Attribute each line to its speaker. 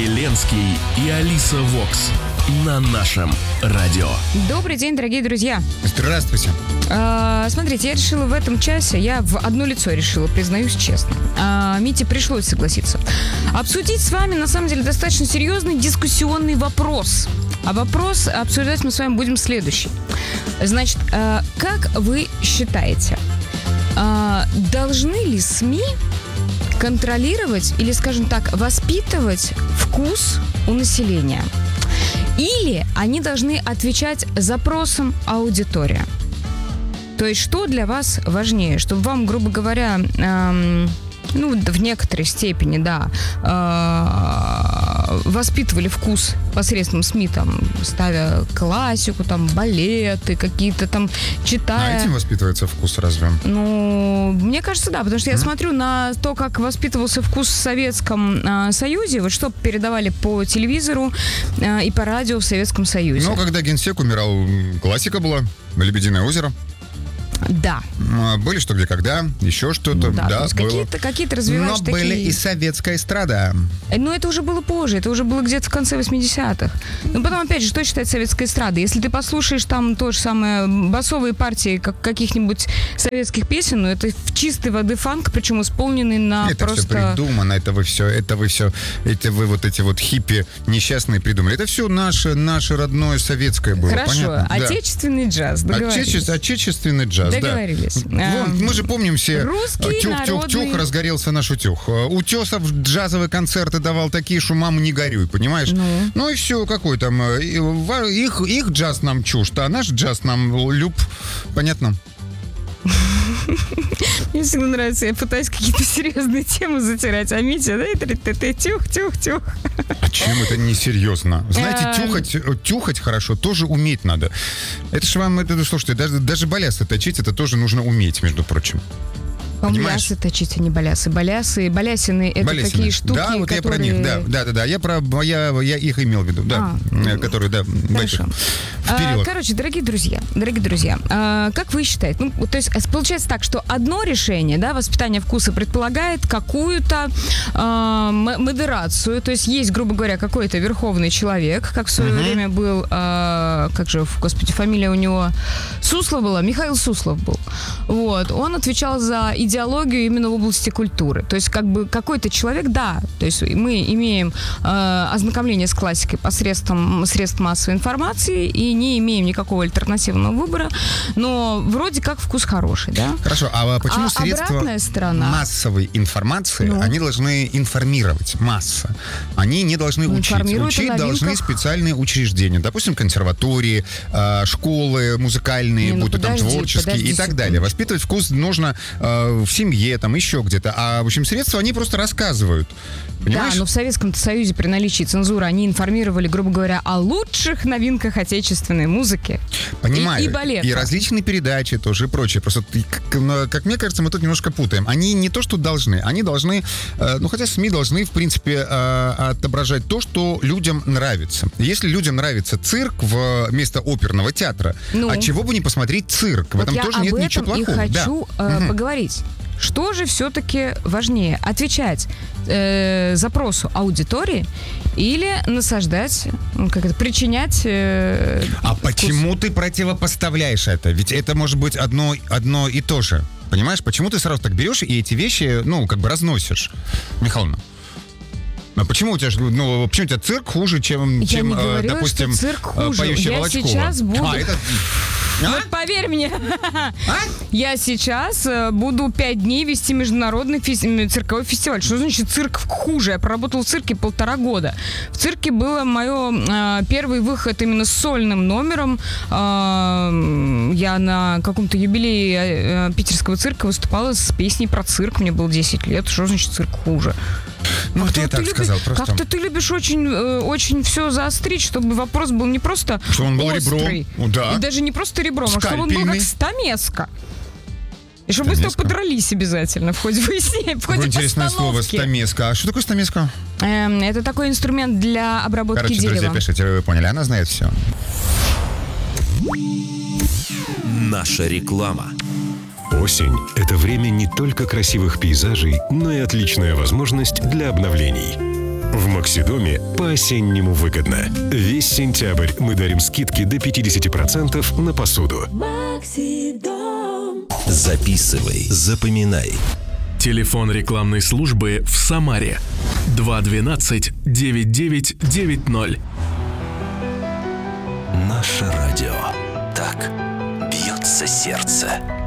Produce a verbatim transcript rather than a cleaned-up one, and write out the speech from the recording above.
Speaker 1: Андрей Ленский и Алиса Вокс на нашем радио.
Speaker 2: Добрый день, дорогие друзья.
Speaker 3: Здравствуйте.
Speaker 2: А, смотрите, я решила в этом часе, я в одно лицо решила, признаюсь честно. А, Мите пришлось согласиться. Обсудить с вами, на самом деле, достаточно серьезный дискуссионный вопрос. А вопрос обсуждать мы с вами будем следующий. Значит, а, как вы считаете, а, должны ли СМИ контролировать или, скажем так, воспитывать вкус у населения? Или они должны отвечать запросам аудитории? То есть, что для вас важнее? Чтобы вам, грубо говоря, эм, ну, в некоторой степени, да, э, воспитывали вкус посредством СМИ, там, ставя классику, там, балеты какие-то там, читая...
Speaker 3: А этим воспитывается вкус, разве?
Speaker 2: Ну, мне кажется, да, потому что я mm. смотрю на то, как воспитывался вкус в Советском э, Союзе, вот что передавали по телевизору э, и по радио в Советском Союзе.
Speaker 3: Ну, когда генсек умирал, классика была, «Лебединое озеро».
Speaker 2: Да.
Speaker 3: Были «Что, где, когда», еще что-то.
Speaker 2: Да,
Speaker 3: да,
Speaker 2: то есть
Speaker 3: было.
Speaker 2: какие-то, какие-то развиваешь
Speaker 3: Но
Speaker 2: такие...
Speaker 3: были и советская эстрада.
Speaker 2: Но это уже было позже, это уже было где-то в конце восьмидесятых. Но потом, опять же, что считать советской эстрадой? Если ты послушаешь там то же самое басовые партии как каких-нибудь советских песен, ну это в чистой воды фанк, причем исполненный на
Speaker 3: это
Speaker 2: просто...
Speaker 3: Это все придумано, это вы все, это вы все, это вы вот эти вот хиппи несчастные придумали. Это все наше, наше родное советское было.
Speaker 2: Хорошо,
Speaker 3: понятно?
Speaker 2: отечественный да. джаз, договорились.
Speaker 3: Отече... Отечественный джаз,
Speaker 2: договорились.
Speaker 3: Да. Вон, мы же помним все. Тюх-тюх-тюх, разгорелся наш утюг. Утесов джазовые концерты давал такие, что мама не горюй, понимаешь? Ну, ну и все, какой там. Их, их джаз нам чужд, а наш джаз нам люб. Понятно?
Speaker 2: Мне всегда нравится, я пытаюсь какие-то серьезные темы затирать, а Митя, да, ты тюх-тюх-тюх.
Speaker 3: А чем это несерьезно? Знаете, тюхать, тюхать хорошо тоже уметь надо. Это же вам, это, слушайте, даже, даже балясы точить, это тоже нужно уметь, между прочим.
Speaker 2: Балясы точить, а не балясы. Балясы, балясины — это
Speaker 3: балясины.
Speaker 2: Такие штуки,
Speaker 3: да, вот
Speaker 2: которые...
Speaker 3: я про них, да, да, да, да. Я про, я, я их имел в виду, да, а, которые, да,
Speaker 2: хорошо. А, короче, дорогие друзья, дорогие друзья, а, как вы считаете? Ну, то есть получается так, что одно решение, да, воспитание вкуса предполагает какую-то а, модерацию, то есть есть, грубо говоря, какой-то верховный человек, как в свое uh-huh. время был, а, как же, господи, фамилия у него Суслов была, Михаил Суслов был. Вот, он отвечал за идеологию идеологию именно в области культуры. То есть как бы какой-то человек, да, то есть мы имеем э, ознакомление с классикой посредством средств массовой информации и не имеем никакого альтернативного выбора, но вроде как вкус хороший, да?
Speaker 3: Хорошо, а почему
Speaker 2: а
Speaker 3: средства
Speaker 2: сторона...
Speaker 3: массовой информации, ну. они должны информировать масса? Они не должны
Speaker 2: ну,
Speaker 3: учить. Учить должны специальные учреждения, допустим, консерватории, э, школы музыкальные, не, ну, будут подожди, там творческие подожди, и так далее. Воспитывать вкус нужно э, в семье, там еще где-то. А, в общем, средства они просто рассказывают. Понимаешь?
Speaker 2: Да, но в Советском Союзе при наличии цензуры они информировали, грубо говоря, о лучших новинках отечественной музыки.
Speaker 3: Понимаю.
Speaker 2: И, и балета.
Speaker 3: И различные передачи тоже и прочее. Просто, как, как мне кажется, мы тут немножко путаем. Они не то, что должны. Они должны, э, ну, хотя СМИ должны, в принципе, э, отображать то, что людям нравится. Если людям нравится цирк вместо оперного театра, ну, а чего бы не посмотреть цирк? В
Speaker 2: вот
Speaker 3: этом тоже нет ничего плохого.
Speaker 2: Я об этом и хочу
Speaker 3: да.
Speaker 2: э,
Speaker 3: угу.
Speaker 2: поговорить. Что же все-таки важнее? Отвечать э, запросу аудитории или насаждать, ну, как это, причинять... Э,
Speaker 3: а
Speaker 2: вкус?
Speaker 3: Почему ты противопоставляешь это? Ведь это может быть одно, одно и то же. Понимаешь? Почему ты сразу так берешь и эти вещи, ну, как бы разносишь? Михайловна. А почему у тебя, ну, почему у тебя цирк хуже, чем,
Speaker 2: Я
Speaker 3: чем
Speaker 2: не говорю,
Speaker 3: допустим,
Speaker 2: что цирк хуже.
Speaker 3: Поющая
Speaker 2: Я
Speaker 3: Волочкова?
Speaker 2: сейчас буду...
Speaker 3: А, это...
Speaker 2: А? Вот поверь мне, а? Я сейчас буду пять дней вести международный фи- цирковой фестиваль. Что значит цирк хуже? Я проработала в цирке полтора года. В цирке был мой э, первый выход именно с сольным номером. Э, я на каком-то юбилее э, питерского цирка выступала с песней про цирк. Мне было десять лет. Что значит цирк хуже?
Speaker 3: Ну, ты так
Speaker 2: любишь,
Speaker 3: сказал, просто...
Speaker 2: Как-то ты любишь очень, э, очень все заострить, чтобы вопрос был не просто
Speaker 3: что он был
Speaker 2: острый,
Speaker 3: ребром. Да.
Speaker 2: И даже не просто ребром,
Speaker 3: скальпельный.
Speaker 2: А чтобы он был как стамеска. И чтобы мы с тобой подрались обязательно в ходе выяснения, в ходе
Speaker 3: Какое интересное
Speaker 2: постановки.
Speaker 3: слово «стамеска». А что такое стамеска?
Speaker 2: Эм, это такой инструмент для обработки
Speaker 3: Короче,
Speaker 2: дерева.
Speaker 3: друзья, пишите, вы поняли, она знает все.
Speaker 1: Наша реклама.
Speaker 4: Осень – это время не только красивых пейзажей, но и отличная возможность для обновлений. В Максидоме по-осеннему выгодно. Весь сентябрь мы дарим скидки до пятьдесят процентов на посуду.
Speaker 5: Максидом.
Speaker 6: Записывай, запоминай.
Speaker 1: Телефон рекламной службы в Самаре два двенадцать девять девять девять ноль.
Speaker 6: Наше радио. Так бьется сердце.